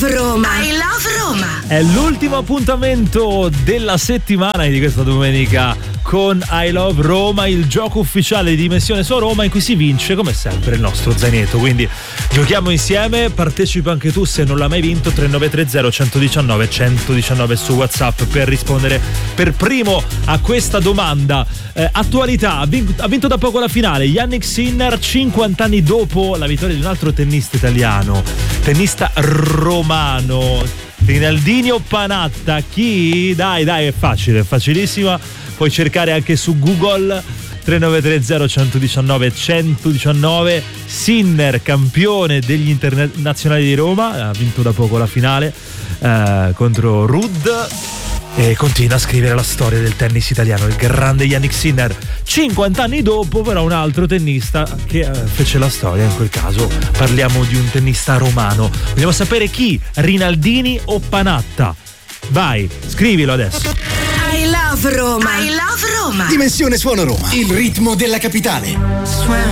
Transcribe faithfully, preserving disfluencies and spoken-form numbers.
love Roma. I love Roma. È l'ultimo appuntamento della settimana di questa domenica con I Love Roma, il gioco ufficiale di Dimensione su Roma in cui si vince come sempre il nostro zainetto. Quindi giochiamo insieme, partecipa anche tu se non l'hai mai vinto. Tre nove tre zero uno uno nove uno uno nove su WhatsApp per rispondere per primo a questa domanda. Eh, attualità, ha vinto, ha vinto da poco la finale Jannik Sinner, cinquanta anni dopo la vittoria di un altro tennista italiano, tennista romano. Rinaldini o Panatta? Chi? Dai, dai, è facile, è facilissima. Puoi cercare anche su Google. Tre nove tre zero uno uno nove uno uno nove. Sinner, campione degli internazionali di Roma, ha vinto da poco la finale eh, contro Rudd. E continua a scrivere la storia del tennis italiano, il grande Jannik Sinner. cinquanta anni dopo però un altro tennista che eh, fece la storia. In quel caso parliamo di un tennista romano. Vogliamo sapere chi? Rinaldini o Panatta? Vai, scrivilo adesso. I love Roma. I love Roma. Dimensione Suono Roma, il ritmo della capitale.